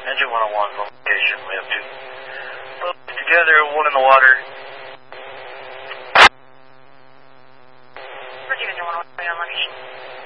Engine 101 on location, we have 2. Both together, 1 in the water. Engine 101 on location.